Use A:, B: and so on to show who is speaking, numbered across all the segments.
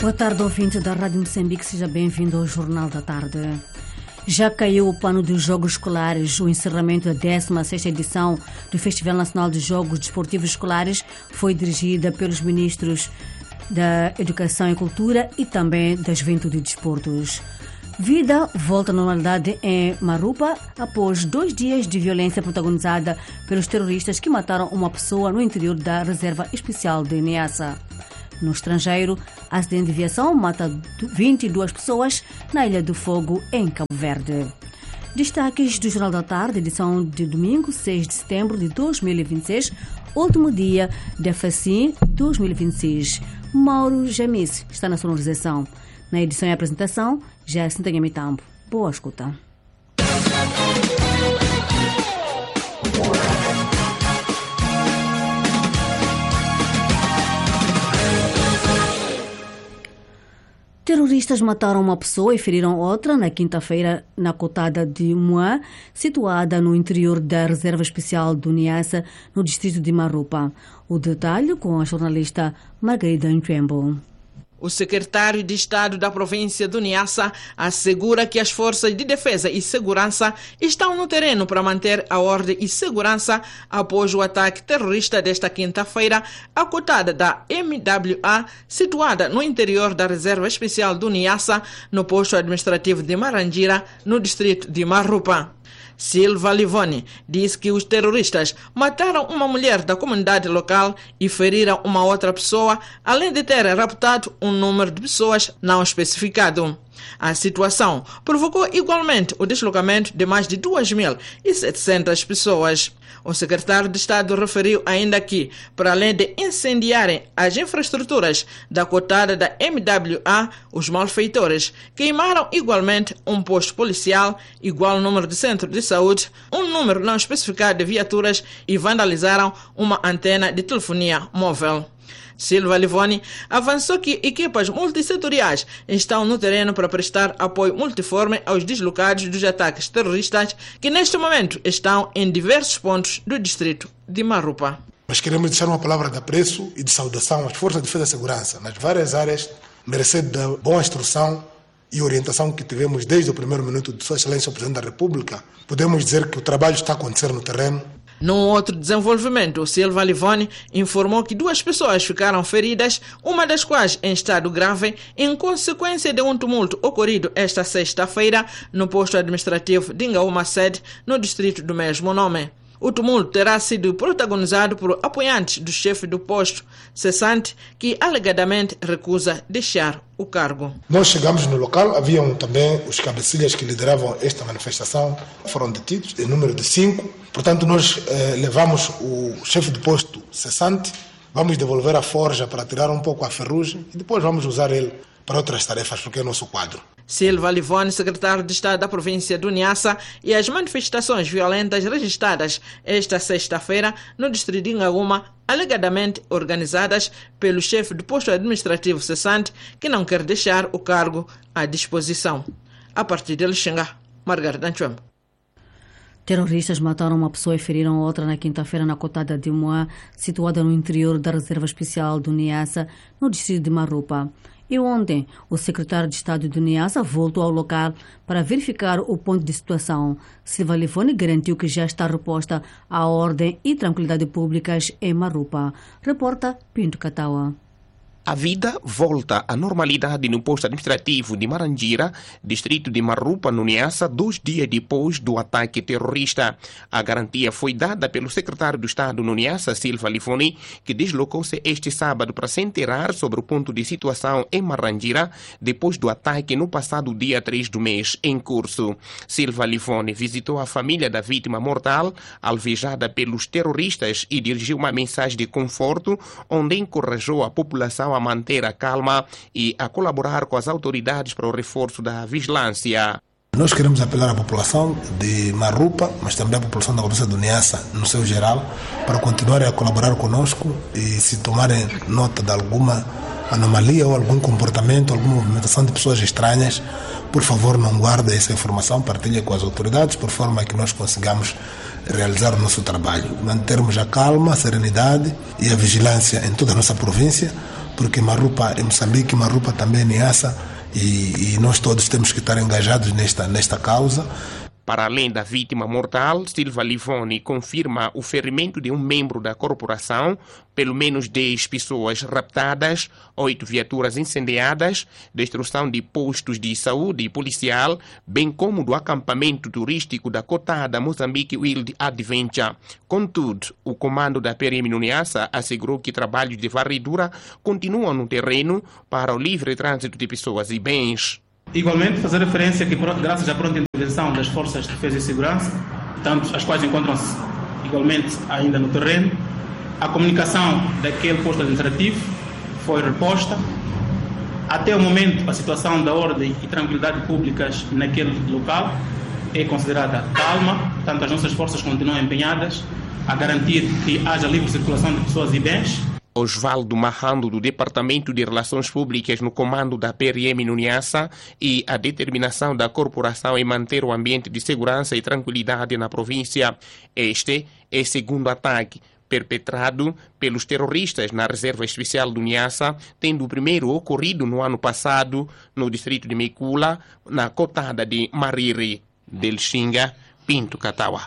A: Boa tarde, ouvinte da Rádio Moçambique, seja bem-vindo ao Jornal da Tarde. Já caiu o pano dos Jogos Escolares. O encerramento da 16ª edição do Festival Nacional de Jogos Desportivos Escolares foi dirigida pelos ministros da Educação e Cultura e também da Juventude e Desportos. Vida volta à normalidade em Marupa após 2 dias de violência protagonizada pelos terroristas que mataram uma pessoa no interior da Reserva Especial de Niassa. No estrangeiro, acidente de viação mata 22 pessoas na Ilha do Fogo, em Cabo Verde. Destaques do Jornal da Tarde, edição de domingo, 6 de setembro de 2026, último dia da FACIM 2026. Mauro Jamis está na sonorização. Na edição e apresentação, Jacinta Mitambo. Boa escuta. Terroristas mataram uma pessoa e feriram outra na quinta-feira na cotada de Moá, situada no interior da Reserva Especial do Niassa, no distrito de Marupa. O detalhe com a jornalista Margarida Nchembo.
B: O secretário de Estado da província do Niassa assegura que as forças de defesa e segurança estão no terreno para manter a ordem e segurança após o ataque terrorista desta quinta-feira à cotada da MWA, situada no interior da Reserva Especial do Niassa, no posto administrativo de Marangira, no distrito de Marupa. Silva Livoni diz que os terroristas mataram uma mulher da comunidade local e feriram uma outra pessoa, além de ter raptado um número de pessoas não especificado. A situação provocou igualmente o deslocamento de mais de 2.700 pessoas. O secretário de Estado referiu ainda que, para além de incendiarem as infraestruturas da cotada da MWA, os malfeitores queimaram igualmente um posto policial, igual número de centro de saúde, um número não especificado de viaturas e vandalizaram uma antena de telefonia móvel. Silva Livoni avançou que equipas multissetoriais estão no terreno para prestar apoio multiforme aos deslocados dos ataques terroristas que neste momento estão em diversos pontos do distrito de Marupa.
C: Mas queremos deixar uma palavra de apreço e de saudação às forças de defesa e segurança nas várias áreas, merecendo da boa instrução e orientação que tivemos desde o primeiro minuto de Sua Excelência o Presidente da República. Podemos dizer que o trabalho está a acontecer no terreno.
B: Num outro desenvolvimento, o Silva Livoni informou que 2 pessoas ficaram feridas, uma das quais em estado grave, em consequência de um tumulto ocorrido esta sexta-feira no posto administrativo de Ngaúma Sede, no distrito do mesmo nome. O tumulto terá sido protagonizado por apoiantes do chefe do posto, cessante, que alegadamente recusa deixar o cargo.
C: Nós chegamos no local, haviam também os cabecilhas que lideravam esta manifestação, foram detidos, em número de 5. Portanto, nós levamos o chefe do posto cessante, vamos devolver a forja para tirar um pouco a ferrugem e depois vamos usar ele para outras tarefas, porque é o nosso quadro.
B: Silva Livoni, secretário de Estado da província do Niassa, e as manifestações violentas registradas esta sexta-feira no distrito de Ngaúma, alegadamente organizadas pelo chefe do posto administrativo cessante, que não quer deixar o cargo à disposição. A partir de Lixinga, Margarida Nchembo.
A: Terroristas mataram uma pessoa e feriram outra na quinta-feira na cotada de Moá, situada no interior da Reserva Especial do Niassa, no distrito de Marupa. E ontem, o secretário de Estado de Niassa voltou ao local para verificar o ponto de situação. Silva Livoni garantiu que já está reposta a ordem e tranquilidade públicas em Marupa. Reporta Pinto Catawa.
D: A vida volta à normalidade no posto administrativo de Marangira, distrito de Marupa, no Niassa, 2 dias depois do ataque terrorista. A garantia foi dada pelo secretário do Estado no Niassa, Silva Livoni, que deslocou-se este sábado para se inteirar sobre o ponto de situação em Marangira, depois do ataque no passado dia 3 do mês em curso. Silva Livoni visitou a família da vítima mortal, alvejada pelos terroristas, e dirigiu uma mensagem de conforto, onde encorajou a população a manter a calma e a colaborar com as autoridades para o reforço da vigilância.
C: Nós queremos apelar à população de Marupa, mas também à população da província do Niassa, no seu geral, para continuarem a colaborar conosco e se tomarem nota de alguma anomalia ou algum comportamento, alguma movimentação de pessoas estranhas, por favor não guardem essa informação, partilhem com as autoridades, por forma que nós consigamos realizar o nosso trabalho, mantermos a calma, a serenidade e a vigilância em toda a nossa província, porque Marupa é Moçambique, Marupa também é Niassa, e nós todos temos que estar engajados nesta causa.
D: Para além da vítima mortal, Silva Livoni confirma o ferimento de um membro da corporação, pelo menos 10 pessoas raptadas, 8 viaturas incendiadas, destruição de postos de saúde policial, bem como do acampamento turístico da cotada Moçambique Wild Adventure. Contudo, o comando da PRM no Niassa assegurou que trabalhos de varredura continuam no terreno para o livre trânsito de pessoas e bens.
E: Igualmente, fazer referência que, graças à pronta intervenção das Forças de Defesa e Segurança, tanto as quais encontram-se igualmente ainda no terreno, a comunicação daquele posto administrativo foi reposta. Até o momento, a situação da ordem e tranquilidade públicas naquele local é considerada calma, portanto, as nossas forças continuam empenhadas a garantir que haja livre circulação de pessoas e bens.
D: Osvaldo Marrando, do Departamento de Relações Públicas no comando da PRM no Niassa, e a determinação da corporação em manter o ambiente de segurança e tranquilidade na província. Este é o segundo ataque perpetrado pelos terroristas na Reserva Especial do Niassa, tendo o primeiro ocorrido no ano passado no distrito de Mekula, na cotada de Mariri, del Xinga, Pinto Katawa.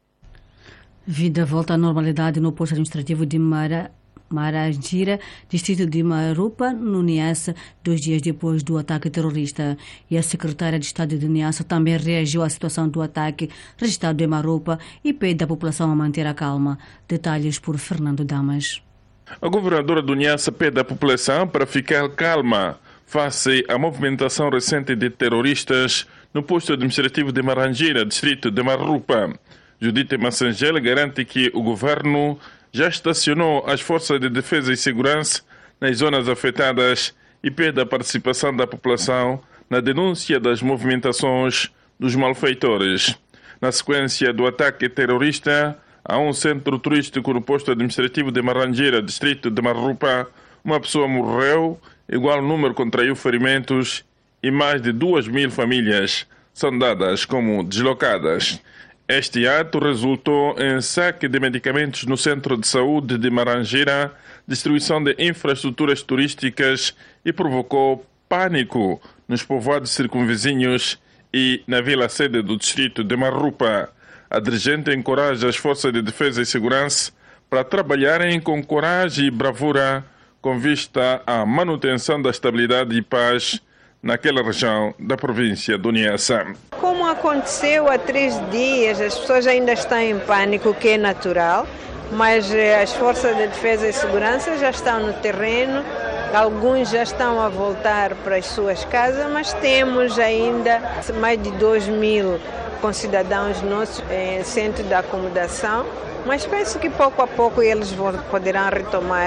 A: Vida volta à normalidade no posto administrativo de Marangira, distrito de Marupa, no Niassa, 2 dias depois do ataque terrorista. E a secretária de Estado de Niassa também reagiu à situação do ataque registrado em Marupa e pede à população a manter a calma. Detalhes por Fernando Damas.
F: A governadora do Niassa pede à população para ficar calma face à movimentação recente de terroristas no posto administrativo de Marangira, distrito de Marupa. Judite Massangel garante que o governo já estacionou as forças de defesa e segurança nas zonas afetadas e pede a participação da população na denúncia das movimentações dos malfeitores. Na sequência do ataque terrorista a um centro turístico no posto administrativo de Marangira, distrito de Marupa, uma pessoa morreu, igual número contraiu ferimentos e mais de 2.000 famílias são dadas como deslocadas. Este ato resultou em saque de medicamentos no centro de saúde de Marangira, destruição de infraestruturas turísticas e provocou pânico nos povoados circunvizinhos e na vila-sede do distrito de Marupa. A dirigente encoraja as forças de defesa e segurança para trabalharem com coragem e bravura com vista à manutenção da estabilidade e paz naquela região da província do Niassa.
G: Como aconteceu há 3 dias, as pessoas ainda estão em pânico, o que é natural, mas as forças de defesa e segurança já estão no terreno, alguns já estão a voltar para as suas casas, mas temos ainda mais de 2.000 concidadãos nossos em centro de acomodação, mas penso que pouco a pouco eles poderão retomar.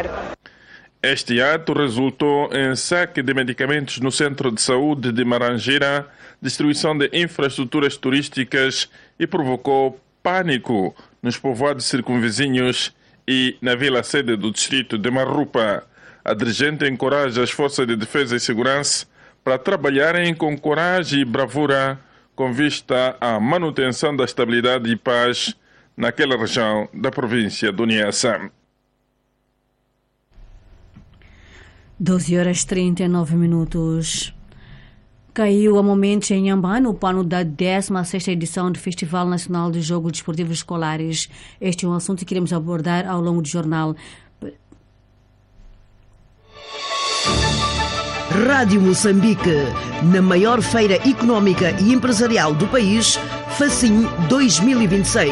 F: Este ato resultou em saque de medicamentos no centro de saúde de Marangira, destruição de infraestruturas turísticas e provocou pânico nos povoados circunvizinhos e na vila-sede do distrito de Marupa. A dirigente encoraja as forças de defesa e segurança para trabalharem com coragem e bravura com vista à manutenção da estabilidade e paz naquela região da província do Niassa.
A: 12h39. Caiu a momentos em Inhambane o pano da 16ª edição do Festival Nacional de Jogos Desportivos Escolares. Este é um assunto que queremos abordar ao longo do jornal.
H: Rádio Moçambique, na maior feira económica e empresarial do país, FACIM 2026.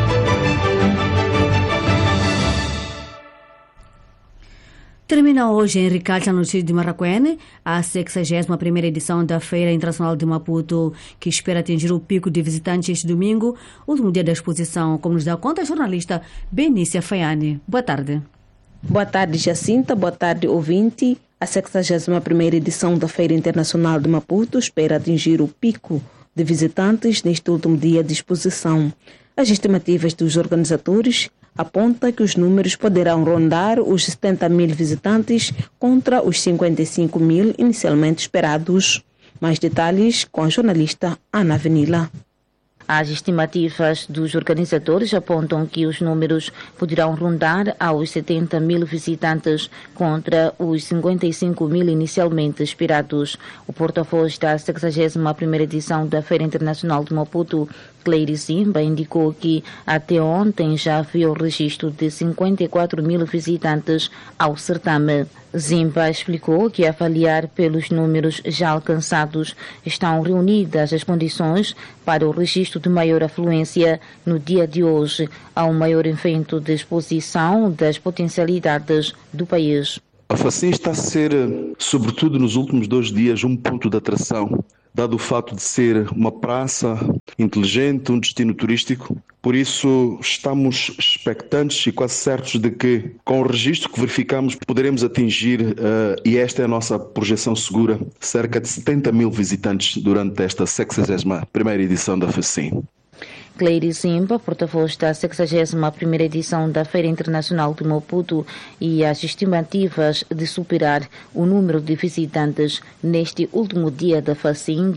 A: Termina hoje em Ricacha, no distrito de Marraquene, a 61ª edição da Feira Internacional de Maputo, que espera atingir o pico de visitantes este domingo, último dia da exposição, como nos dá conta a jornalista Benícia Faiane. Boa tarde.
I: Boa tarde, Jacinta. Boa tarde, ouvinte. A 61ª edição da Feira Internacional de Maputo espera atingir o pico de visitantes neste último dia de exposição. As estimativas dos organizadores apontam que os números poderão rondar os 70.000 visitantes contra os 55.000 inicialmente esperados. Mais detalhes com a jornalista Ana Venila. As estimativas dos organizadores apontam que os números poderão rondar aos 70 mil visitantes contra os 55 mil inicialmente esperados. O porta-voz da 61ª edição da Feira Internacional de Maputo, Cleire Zimba, indicou que até ontem já havia o registro de 54 mil visitantes ao certame. Zimba explicou que, a avaliar pelos números já alcançados, estão reunidas as condições para o registro de maior afluência no dia de hoje, ao maior evento de exposição das potencialidades do país.
J: A FACIM está a ser, sobretudo nos últimos 2 dias, um ponto de atração, dado o fato de ser uma praça inteligente, um destino turístico. Por isso, estamos expectantes e quase certos de que, com o registro que verificamos, poderemos atingir, e esta é a nossa projeção segura, cerca de 70 mil visitantes durante esta 61ª edição da FACIM.
I: Cleire Zimba, porta-voz da 61ª edição da Feira Internacional de Maputo, e as estimativas de superar o número de visitantes neste último dia da FACIM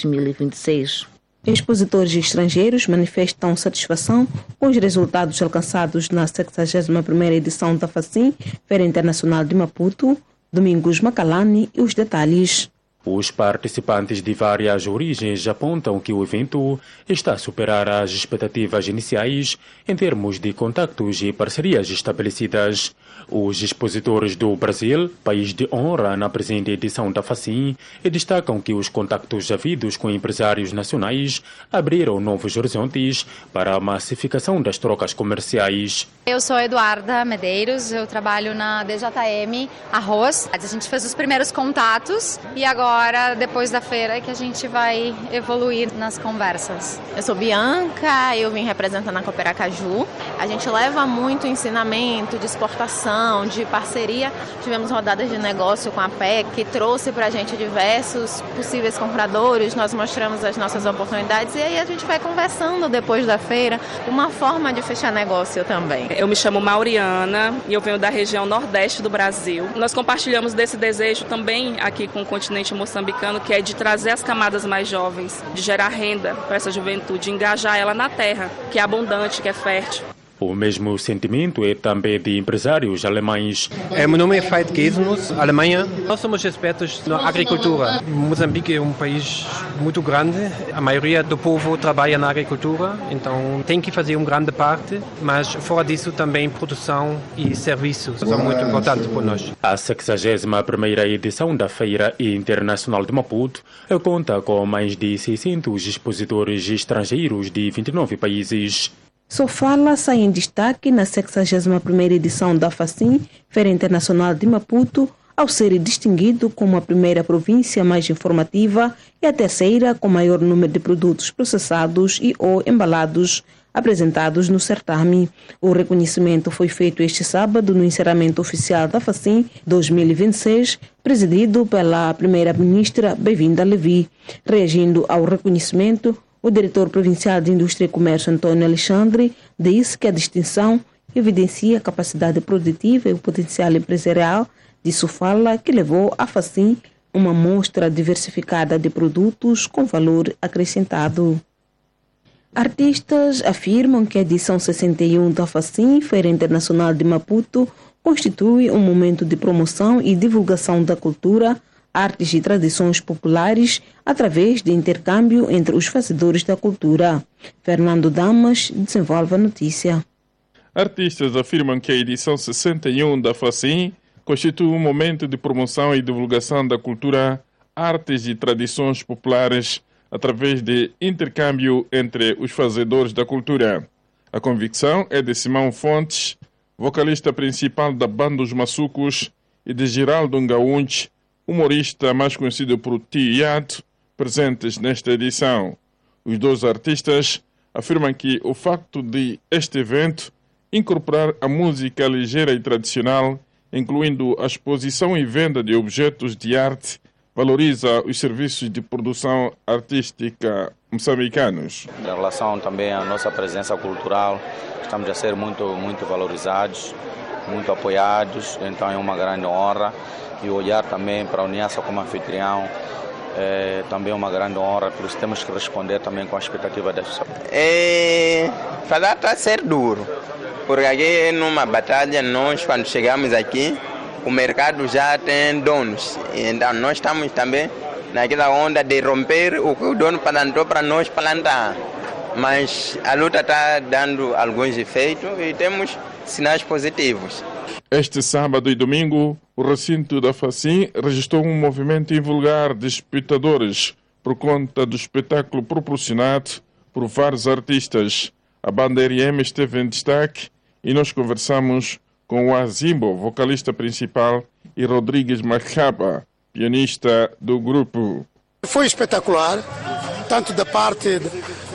I: 2026.
K: Expositores estrangeiros manifestam satisfação com os resultados alcançados na 61ª edição da FACIM, Feira Internacional de Maputo. Domingos Macalani e os detalhes.
L: Os participantes de várias origens apontam que o evento está a superar as expectativas iniciais em termos de contactos e parcerias estabelecidas. Os expositores do Brasil, país de honra na presente edição da FACIM, destacam que os contactos havidos com empresários nacionais abriram novos horizontes para a massificação das trocas comerciais.
M: Eu sou Eduarda Medeiros, eu trabalho na DJM Arroz. A gente fez os primeiros contatos e agora, depois da feira, que a gente vai evoluir nas conversas.
N: Eu sou Bianca, eu vim representando a Cooperacaju. A gente leva muito ensinamento de exportação, de parceria. Tivemos rodadas de negócio com a PEC, que trouxe para a gente diversos possíveis compradores. Nós mostramos as nossas oportunidades e aí a gente vai conversando depois da feira. Uma forma de fechar negócio também.
O: Eu me chamo Mauriana e eu venho da região nordeste do Brasil. Nós compartilhamos desse desejo também aqui com o continente moçambicano, que é de trazer as camadas mais jovens, de gerar renda para essa juventude, engajar ela na terra, que é abundante, que é fértil.
L: O mesmo sentimento é também de empresários alemães.
P: Meu nome é Veit Gesmus, Alemanha. Nós somos expertos na agricultura. Moçambique é um país muito grande. A maioria do povo trabalha na agricultura, então tem que fazer uma grande parte, mas fora disso também produção e serviços são muito importantes para nós.
L: A 61ª edição da Feira Internacional de Maputo conta com mais de 600 expositores estrangeiros de 29 países.
K: Sofala sai em destaque na 61ª edição da FACIM, Feira Internacional de Maputo, ao ser distinguido como a primeira província mais informativa e a terceira com maior número de produtos processados e ou embalados apresentados no certame. O reconhecimento foi feito este sábado no encerramento oficial da FACIM 2026, presidido pela primeira-ministra Bevinda Levi. Reagindo ao reconhecimento, o diretor provincial de Indústria e Comércio, Antônio Alexandre, disse que a distinção evidencia a capacidade produtiva e o potencial empresarial de Sofala, que levou à FACIM uma amostra diversificada de produtos com valor acrescentado. Artistas afirmam que a edição 61 da FACIM, Feira Internacional de Maputo, constitui um momento de promoção e divulgação da cultura, artes e tradições populares através de intercâmbio entre os fazedores da cultura. Fernando Damas desenvolve a notícia.
F: Artistas afirmam que a edição 61 da FACIM constitui um momento de promoção e divulgação da cultura, artes e tradições populares através de intercâmbio entre os fazedores da cultura. A convicção é de Simão Fontes, vocalista principal da banda Os Maçucos, e de Geraldo Ngaúnch, humorista mais conhecido por Tiato, presentes nesta edição. Os dois artistas afirmam que o facto de este evento incorporar a música ligeira e tradicional, incluindo a exposição e venda de objetos de arte, valoriza os serviços de produção artística moçambicanos.
Q: Em relação também à nossa presença cultural, estamos a ser muito valorizados, muito apoiados, então é uma grande honra. E olhar também para a Uniasa como anfitrião é também uma grande honra, por isso temos que responder também com a expectativa das pessoas.
R: Falar está a ser duro, porque aqui numa batalha, nós quando chegamos aqui, o mercado já tem donos, então nós estamos também naquela onda de romper o que o dono plantou para nós plantar. Mas a luta está dando alguns efeitos e temos sinais positivos.
F: Este sábado e domingo, o recinto da Facim registrou um movimento invulgar de espectadores por conta do espetáculo proporcionado por vários artistas. A banda RM esteve em destaque e nós conversamos com o Azimbo, vocalista principal, e Rodrigues Macaba, pianista do grupo.
S: Foi espetacular, tanto da parte